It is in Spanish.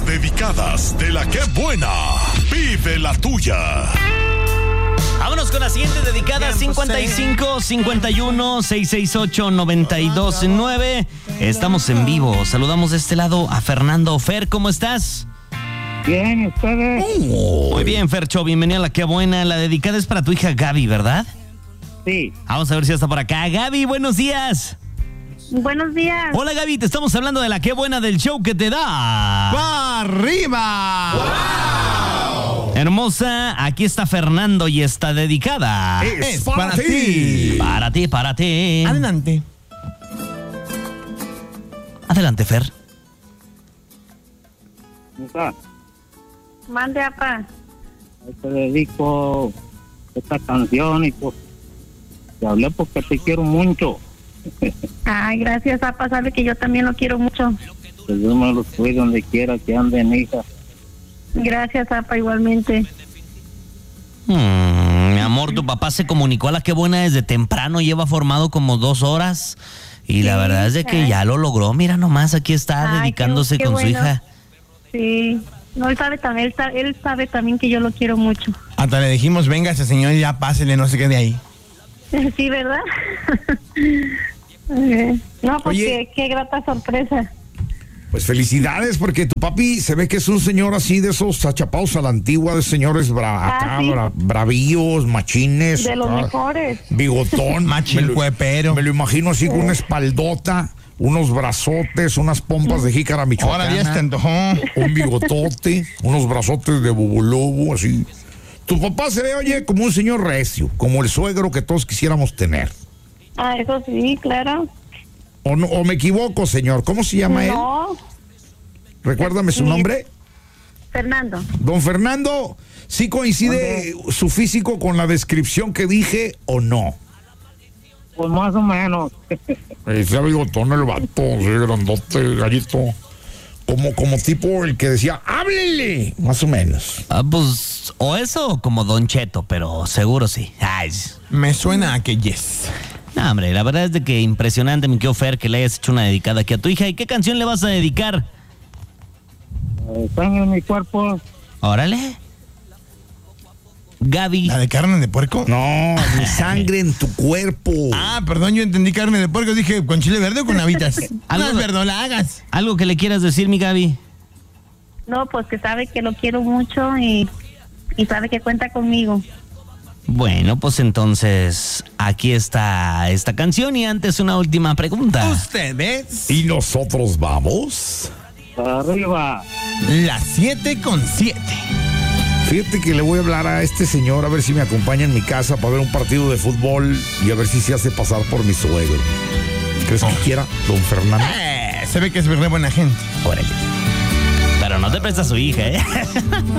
dedicadas de la que buena. Vive la tuya. Vámonos con la siguiente dedicada, 55 51 668 929. Estamos en vivo. Saludamos de este lado a Fernando. Fer, ¿cómo estás? Bien, ¿ustedes? Muy bien, Fercho, bienvenida a la que buena. La dedicada es para tu hija Gaby, ¿verdad? Sí. Vamos a ver si está por acá. Gaby, buenos días. Buenos días. Hola, Gaby, te estamos hablando de la que buena del show que te da. ¡Arriba! ¡Wow! Hermosa, aquí está Fernando y está dedicada. Es para ti. Para ti. Adelante. Adelante, Fer. Mande, apa. Te dedico esta canción y pues te hablé porque te quiero mucho. Ay, gracias, apa. Sabe que yo también lo quiero mucho. Que Dios me los cuide donde quiera que anden, hija. Gracias, apa, igualmente. Mi amor, tu papá se comunicó a la que buena desde temprano. Lleva formado como 2 horas. Y la verdad es de que ya lo logró. Mira nomás, aquí está dedicándose qué con bueno. su hija. Sí. No, él sabe también, él sabe también que yo lo quiero mucho. Hasta le dijimos, venga ese señor y ya pásele, no se quede ahí. Sí, ¿verdad? No, pues Oye. qué grata sorpresa. Pues felicidades, porque tu papi se ve que es un señor así de esos achapados a la antigua, de señores Sí. bravíos, machines. De los mejores. Bigotón. Machilcuepero. Me lo imagino así con una espaldota, unos brazotes, unas pompas de jícara michoacana. Ahora ya se antojó. Un bigotote, unos brazotes de bubulubu, así. Tu papá se ve, oye, como un señor recio, como el suegro que todos quisiéramos tener. Ah, eso sí, claro. ¿O no, o me equivoco, señor? ¿Cómo se llama él? No, Recuérdame su nombre. Fernando. Don Fernando, ¿sí coincide su físico con la descripción que dije o no? Pues más o menos. Ese bigotón, el vato, sí, grandote, gallito. Como tipo el que decía, ¡háblele! Más o menos. Pues, o eso como Don Cheto, pero seguro sí. Ay. Me suena a que yes. No, hombre, la verdad es de que impresionante, mi querido Fer, que le hayas hecho una dedicada aquí a tu hija. ¿Y qué canción le vas a dedicar? Sangre en mi cuerpo. Órale. Gaby. ¿La de carne de puerco? No, mi sangre en tu cuerpo. Ah, perdón, yo entendí carne de puerco. Dije, ¿con chile verde o con habitas? Algo- No, verdolagas. ¿Algo que le quieras decir, mi Gaby? No, pues que sabe que lo quiero mucho y sabe que cuenta conmigo. Bueno, pues entonces aquí está esta canción y antes una última pregunta. ¿Ustedes? ¿Y nosotros vamos? Arriba. Las 7:07. Fíjate que le voy a hablar a este señor a ver si me acompaña en mi casa para ver un partido de fútbol y a ver si se hace pasar por mi suegro. ¿Crees que quiera, don Fernando? Se ve que es re buena gente. Órale. Pero no te presta a su hija, ¿eh?